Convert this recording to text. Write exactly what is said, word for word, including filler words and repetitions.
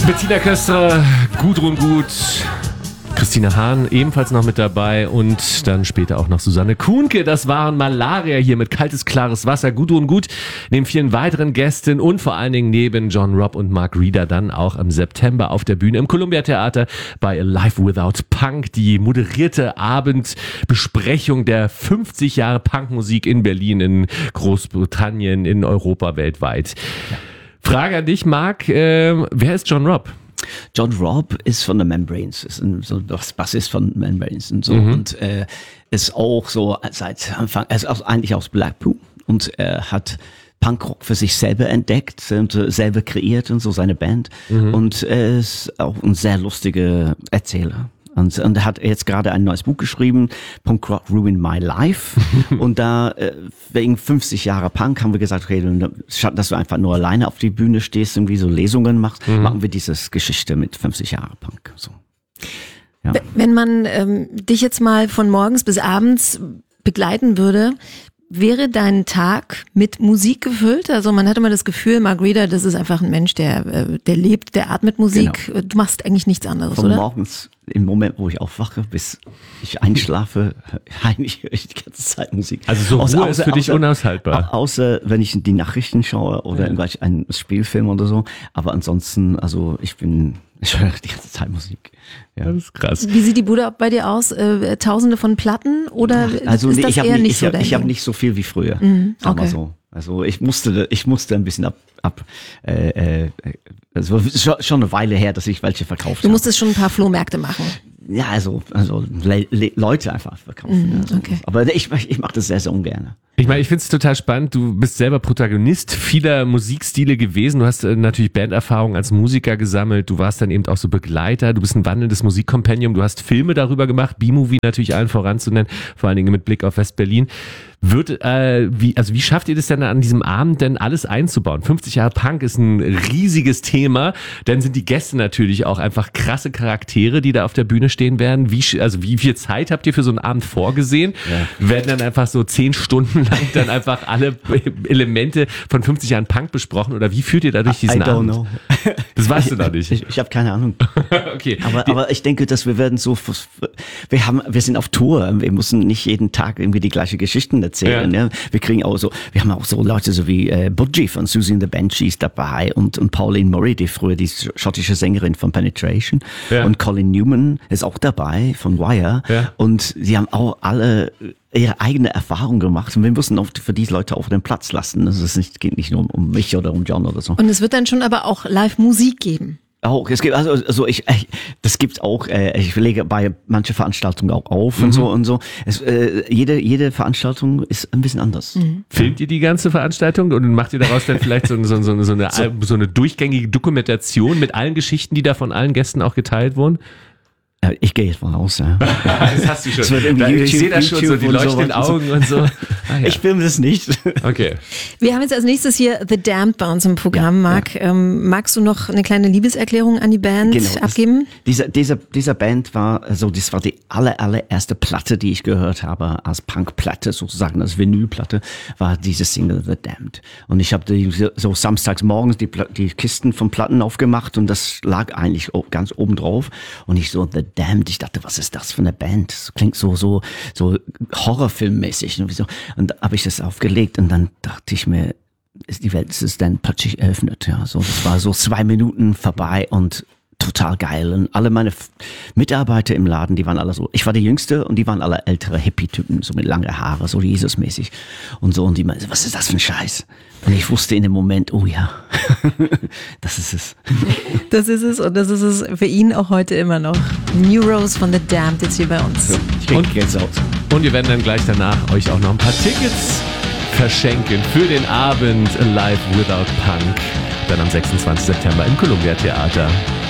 Bettina Köstrer, Gudrun Gut, Christine Hahn ebenfalls noch mit dabei und dann später auch noch Susanne Kuhnke. Das waren Malaria hier mit kaltes, klares Wasser. Gudrun Gut neben vielen weiteren Gästen und vor allen Dingen neben John Robb und Mark Reeder dann auch im September auf der Bühne im Columbia Theater bei Alive Without Punk. Die moderierte Abendbesprechung der fünfzig Jahre Punkmusik in Berlin, in Großbritannien, in Europa, weltweit. Ja. Frage an dich, Marc, äh, wer ist John Robb? John Robb ist von The Membranes, ist ein, so das Bassist von Membranes und so, mhm. und äh, ist auch so seit Anfang, er ist auch eigentlich aus Blackpool und er hat Punkrock für sich selber entdeckt und äh, selber kreiert und so seine Band, mhm. und er ist auch ein sehr lustiger Erzähler. Und, und er hat jetzt gerade ein neues Buch geschrieben, Punk Rock Ruined My Life. Und da, äh, wegen fünfzig Jahre Punk, haben wir gesagt, okay, statt dass du einfach nur alleine auf die Bühne stehst, irgendwie so Lesungen machst, mhm. machen wir diese Geschichte mit fünfzig Jahre Punk. So. Ja. Wenn man ähm, dich jetzt mal von morgens bis abends begleiten würde, wäre dein Tag mit Musik gefüllt? Also man hat immer das Gefühl, Mark Reeder, das ist einfach ein Mensch, der, der lebt, der atmet Musik. Genau. Du machst eigentlich nichts anderes, von oder? Morgens, im Moment, wo ich aufwache, bis ich einschlafe, eigentlich höre ich die ganze Zeit Musik. Also so außer, Ruhe ist für außer, dich unaushaltbar? Außer, wenn ich die Nachrichten schaue oder ja. einen Spielfilm oder so. Aber ansonsten, also ich bin, ich höre die ganze Zeit Musik. Ja. Das ist krass. Wie sieht die Bude bei dir aus? Äh, Tausende von Platten oder also, ist nee, das ich eher nicht, nicht ich so hab, Ich habe nicht so viel wie früher, mhm, sagen wir okay. so. Also ich musste, ich musste ein bisschen ab, ab äh, äh, es war schon eine Weile her, dass ich welche verkauft habe. Du musstest schon ein paar Flohmärkte machen. Ja, also, also le- le- Leute einfach verkaufen. Mm, also. okay. Aber ich, ich mache das sehr, sehr ungern. Ich meine, ich finde es total spannend. Du bist selber Protagonist vieler Musikstile gewesen. Du hast äh, natürlich Banderfahrung als Musiker gesammelt. Du warst dann eben auch so Begleiter. Du bist ein wandelndes Musikkompendium. Du hast Filme darüber gemacht. B-Movie natürlich allen voranzunennen. Vor allen Dingen mit Blick auf West-Berlin. Wird, äh, wie, also wie schafft ihr das denn an diesem Abend denn alles einzubauen? fünfzig Jahre Punk ist ein riesiges Thema. Dann sind die Gäste natürlich auch einfach krasse Charaktere, die da auf der Bühne stehen werden. Wie, also wie viel Zeit habt ihr für so einen Abend vorgesehen? Ja. Werden dann einfach so zehn Stunden lang dann einfach alle Elemente von fünfzig Jahren Punk besprochen? Oder wie führt ihr da durch diesen I don't Abend? Know. Das weißt du noch nicht. Ich, ich habe keine Ahnung. Okay. Aber, aber ich denke, dass wir werden so, wir haben, wir sind auf Tour. Wir müssen nicht jeden Tag irgendwie die gleiche Geschichten erzählen. Ja. Ja. Wir kriegen auch so, wir haben auch so Leute so wie äh, Budgie von Susie and the Banshees dabei und, und Pauline Murray, die früher die schottische Sängerin von Penetration, ja. und Colin Newman ist auch dabei von Wire, ja. und sie haben auch alle ihre eigene Erfahrung gemacht und wir müssen auch für diese Leute auch den Platz lassen. Also es nicht, geht nicht nur um, um mich oder um John oder so. Und es wird dann schon aber auch Live-Musik geben. Auch, es gibt, also, also ich, ich das gibt's auch, äh, ich lege bei manche Veranstaltungen auch auf, mhm. und so und so. Es, äh, jede, jede Veranstaltung ist ein bisschen anders. Mhm. Filmt ihr die ganze Veranstaltung und macht ihr daraus dann vielleicht so, so, so, so, eine, so. so eine durchgängige Dokumentation mit allen Geschichten, die da von allen Gästen auch geteilt wurden? Ja, ich gehe jetzt mal raus, ja. Das hast du schon. Das YouTube, ich sehe das schon, so die leuchtenden Augen und so. Ah, ja. Ich filme das nicht. Okay. Wir haben jetzt als nächstes hier The Damned bei uns im Programm, ja, Marc. Ja. Ähm, magst du noch eine kleine Liebeserklärung an die Band genau, abgeben? Das, dieser, dieser, dieser Band war, also das war die aller, allererste Platte, die ich gehört habe, als Punkplatte sozusagen, als Vinylplatte, war diese Single The Damned. Und ich habe so samstags morgens die, die Kisten von Platten aufgemacht und das lag eigentlich ganz oben drauf. Und ich so, The Damned, ich dachte, was ist das für eine Band? Das klingt so, so, so Horrorfilmmäßig. Und so. Und da habe ich das aufgelegt und dann dachte ich mir, ist die Welt ist dann plötzlich eröffnet. Ja, so, das war so zwei Minuten vorbei und total geil. Und alle meine Mitarbeiter im Laden, die waren alle so, ich war der Jüngste und die waren alle ältere Hippie-Typen, so mit lange Haare, so Jesus-mäßig. Und so, und die meinten, was ist das für ein Scheiß? Und ich wusste in dem Moment, oh ja, das ist es. Das ist es und das ist es für ihn auch heute immer noch. New Rose von The Damned jetzt hier bei uns. So, ich krieg und, Geld aus. Und wir werden dann gleich danach euch auch noch ein paar Tickets verschenken für den Abend Alive Without Punk. Dann am sechsundzwanzigsten September im Columbia Theater.